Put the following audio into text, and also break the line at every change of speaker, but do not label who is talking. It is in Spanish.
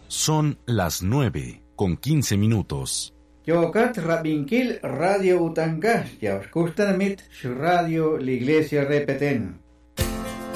Son las 9:15.
Yocat Rabinquil Radio Utangas, ya os gustan mit, su radio la iglesia repeten.